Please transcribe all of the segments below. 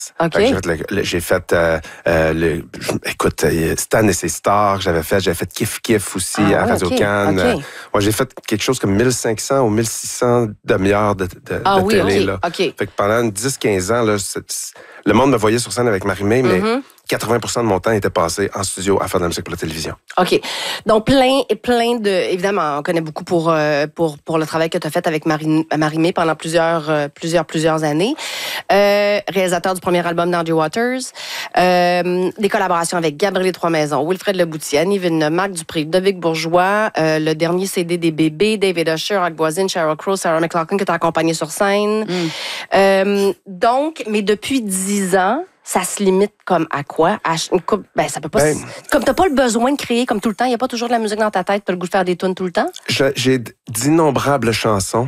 OK. J'ai fait écoute, Stan et ses stars, j'avais fait Kiff Kiff aussi à Radio-Can. OK. Moi, j'ai fait quelque chose comme 1500 ou 1600 demi-heures de télé. Là. OK. Fait que pendant 10-15 ans, là, le monde me voyait sur scène avec Marie-Mé, mais 80% de mon temps était passé en studio à faire de la musique pour la télévision. OK. Donc, plein de... Évidemment, on connaît beaucoup pour le travail que tu as fait avec Marie-Mé pendant plusieurs années. Réalisateur du premier album d'Andrew Waters. Des collaborations avec Gabriel Trois-Maisons, Wilfred Leboutier, Annie Villeneuve, Marc Dupré, Ludovic Bourgeois, le dernier CD des Bébés, David Usher, Rock Voisine, Sheryl Crow, Sarah McLachlan que tu as accompagné sur scène. Donc, mais depuis 10 ans, ça se limite comme à quoi? Ça peut pas... Comme t'as pas le besoin de créer comme tout le temps, il n'y a pas toujours de la musique dans ta tête, t'as le goût de faire des tunes tout le temps? J'ai d'innombrables chansons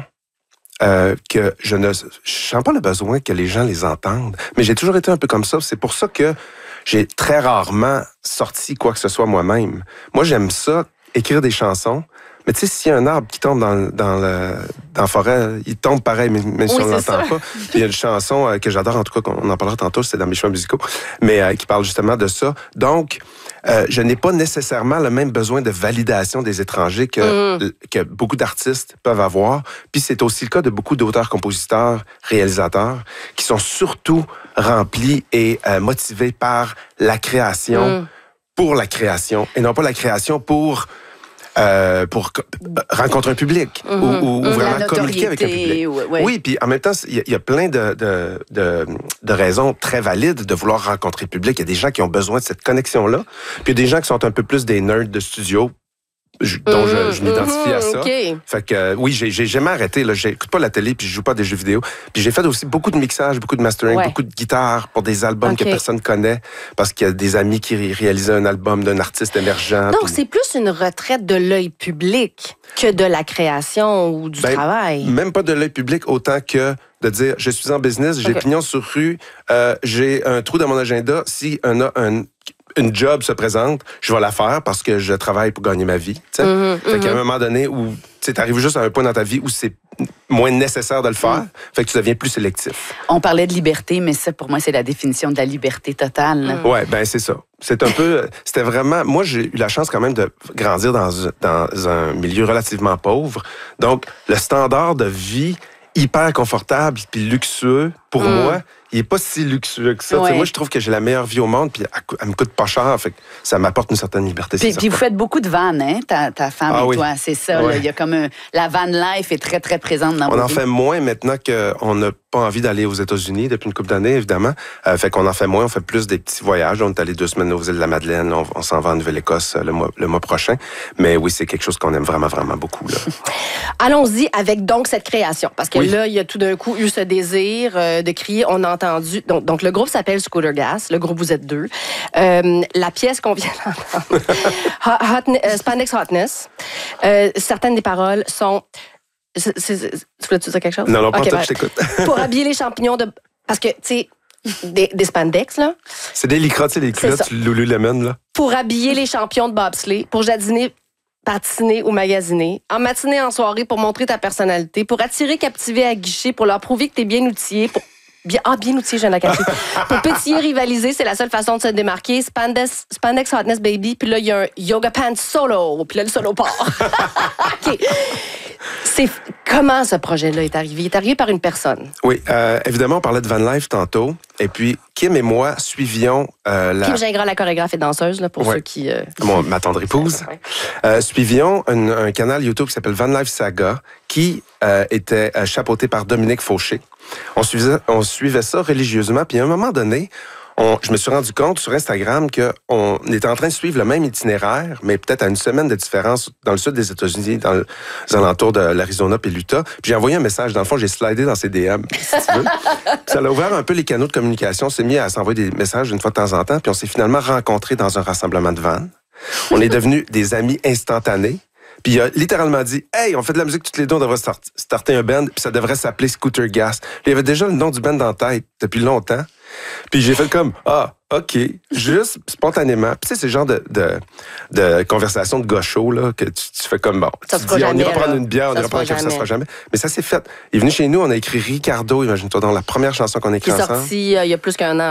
que je sens pas le besoin que les gens les entendent. Mais j'ai toujours été un peu comme ça. C'est pour ça que j'ai très rarement sorti quoi que ce soit moi-même. Moi, j'aime ça, écrire des chansons. Mais tu sais, s'il y a un arbre qui tombe dans la forêt, il tombe pareil, même si on ne l'entend pas. Il y a une chanson que j'adore, en tout cas, on en parlera tantôt, c'est dans mes choix musicaux, mais qui parle justement de ça. Donc, je n'ai pas nécessairement le même besoin de validation des étrangers que beaucoup d'artistes peuvent avoir. Puis c'est aussi le cas de beaucoup d'auteurs, compositeurs, réalisateurs, qui sont surtout remplis et motivés par la création, pour la création, et non pas la création pour rencontrer un public ou vraiment communiquer avec un public. Oui, puis en même temps, il y a plein de raisons très valides de vouloir rencontrer le public. Il y a des gens qui ont besoin de cette connexion-là. Puis il y a des gens qui sont un peu plus des nerds de studio, dont je m'identifie à ça. Okay. Fait que oui, j'ai jamais arrêté. J'écoute pas la télé, puis je joue pas à des jeux vidéo. Puis j'ai fait aussi beaucoup de mixage, beaucoup de mastering, beaucoup de guitare pour des albums que personne connaît, parce qu'il y a des amis qui réalisaient un album d'un artiste émergent. Donc c'est plus une retraite de l'œil public que de la création ou du travail. Même pas de l'œil public autant que de dire je suis en business, j'ai pignon sur rue, j'ai un trou dans mon agenda. Si une job se présente, je vais la faire parce que je travaille pour gagner ma vie. Fait qu'à un moment donné où tu arrives juste à un point dans ta vie où c'est moins nécessaire de le faire, fait que tu deviens plus sélectif. On parlait de liberté, mais ça, pour moi, c'est la définition de la liberté totale. Ouais, ben c'est ça. C'est un peu... C'était vraiment... Moi, j'ai eu la chance quand même de grandir dans un milieu relativement pauvre. Donc, le standard de vie hyper confortable puis luxueux, pour moi, il n'est pas si luxueux que ça. Moi, je trouve que j'ai la meilleure vie au monde, puis elle me coûte pas cher, fait que ça m'apporte une certaine liberté. Puis vous faites beaucoup de vannes, hein, ta femme et toi, c'est ça. Là, il y a comme la van life est très, très présente dans vos vies. On en fait moins maintenant qu'on n'a pas envie d'aller aux États-Unis depuis une couple d'années, évidemment. Fait qu'on en fait moins, on fait plus des petits voyages. On est allé 2 semaines aux îles de la Madeleine, on s'en va en Nouvelle-Écosse le mois prochain. Mais oui, c'est quelque chose qu'on aime vraiment, vraiment beaucoup. Là. Allons-y avec donc cette création, parce que là, il y a tout d'un coup eu ce désir de crier, on a entendu. Donc le groupe s'appelle Scooter Gas, le groupe vous êtes 2. La pièce qu'on vient d'entendre, Spandex Hotness, certaines des paroles sont... Tu voulais-tu dire quelque chose? Non, pas tout, je t'écoute. Pour habiller les champignons de... Parce que, tu sais, des spandex, là. C'est des lycras, tu sais, les culottes Lululemon, là. Pour habiller les champions de bobsleigh, pour jardiner, patiner ou magasiner, en matinée, en soirée, pour montrer ta personnalité, pour attirer, captiver, aguicher, pour leur prouver que t'es bien outillé, pour... bien outillé, je viens de la cacher. Pour pétiller, rivaliser, c'est la seule façon de se démarquer. Spandex Hotness Baby, puis là, il y a un Yoga Pants solo, puis là, le solo part. OK. Comment ce projet-là est arrivé? Il est arrivé par une personne. Oui, évidemment, on parlait de Van Life tantôt. Et puis, Kim et moi suivions Kim Gingras, la chorégraphe et danseuse, là, pour ceux qui... ma tendre épouse. Suivions un canal YouTube qui s'appelle Van Life Saga, qui était chapeauté par Dominique Fauché. On suivait ça religieusement. Puis à un moment donné, je me suis rendu compte sur Instagram qu'on était en train de suivre le même itinéraire, mais peut-être à une semaine de différence dans le sud des États-Unis, dans les alentours de l'Arizona puis l'Utah. Puis j'ai envoyé un message. Dans le fond, j'ai slidé dans ses DM, si tu veux. Ça a ouvert un peu les canaux de communication. On s'est mis à s'envoyer des messages une fois de temps en temps. Puis on s'est finalement rencontrés dans un rassemblement de vannes. On est devenus des amis instantanés. Puis il a littéralement dit « Hey, on fait de la musique toutes les deux, on devrait starter un band, puis ça devrait s'appeler Scooter Gas. » Il y avait déjà le nom du band dans la tête depuis longtemps. Puis j'ai fait comme « Ah, OK. » Juste spontanément. Puis tu sais, c'est le genre de conversation de gaucho, là, que tu fais comme bon. Ça tu se fera dis, jamais, on ira prendre là. une bière, on ira prendre un café, ça se fera jamais. Mais ça s'est fait. Il est venu chez nous, on a écrit Ricardo, imagine-toi, dans la première chanson qu'on a écrite ensemble. Qui est sortie il y a plus qu'1 an.